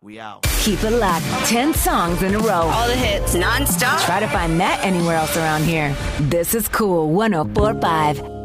We out. Keep it locked. 10 songs in a row. All the hits, non-stop. Try to find that anywhere else around here. This is Cool 104.5.